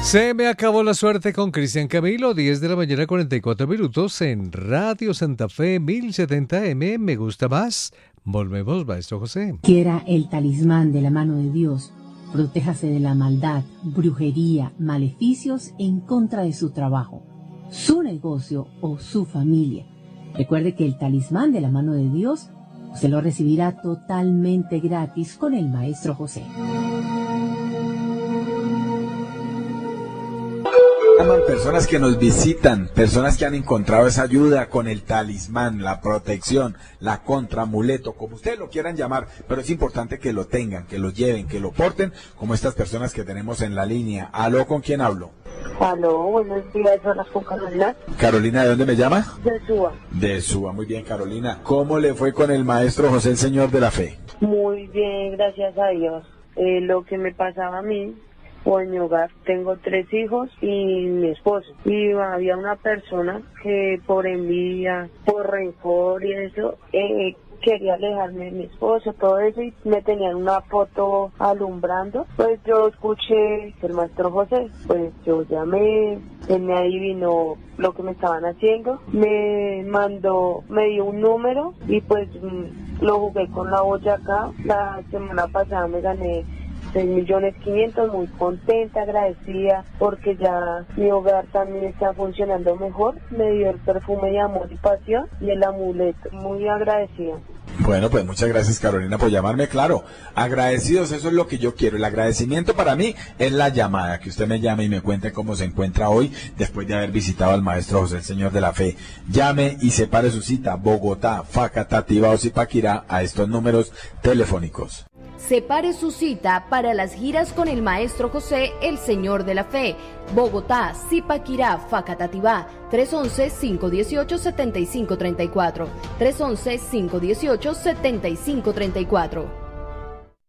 Se me acabó la suerte con Cristian Camilo, 10 de la mañana 44 minutos en Radio Santa Fe 1070M. Me gusta más. Volvemos, Maestro José. Quiera el talismán de la mano de Dios. Protéjase de la maldad, brujería, maleficios en contra de su trabajo, su negocio o su familia. Recuerde que el talismán de la mano de Dios se lo recibirá totalmente gratis con el Maestro José. Personas que nos visitan, personas que han encontrado esa ayuda con el talismán, la protección, la contramuleto, como ustedes lo quieran llamar, pero es importante que lo tengan, que lo lleven, que lo porten, como estas personas que tenemos en la línea. ¿Aló? ¿Con quién hablo? Aló, buenos días, horas con Carolina. Carolina, ¿de dónde me llama? De Suba. De Suba, muy bien, Carolina. ¿Cómo le fue con el Maestro José, el Señor de la Fe? Muy bien, gracias a Dios. Lo que me pasaba a mí, o en mi hogar, tengo 3 hijos y mi esposo. Y había una persona que por envidia, por rencor y eso, quería alejarme de mi esposo, todo eso, y me tenían una foto alumbrando. Pues yo escuché el Maestro José, pues yo llamé, él me adivinó lo que me estaban haciendo, me dio un número y pues lo jugué con la Boyacá. La semana pasada me gané 6.500.000, muy contenta, agradecida, porque ya mi hogar también está funcionando mejor. Me dio el perfume de amor y pasión y el amuleto, muy agradecida. Bueno, pues muchas gracias, Carolina, por llamarme. Claro, agradecidos, eso es lo que yo quiero. El agradecimiento para mí es la llamada, que usted me llame y me cuente cómo se encuentra hoy después de haber visitado al Maestro José, el Señor de la Fe. Llame y separe su cita, Bogotá, Facatativá o Zipaquirá, a estos números telefónicos. Separe su cita para las giras con el Maestro José, el Señor de la Fe. Bogotá, Zipaquirá, Facatativá, 311-518-7534. 311-518-7534.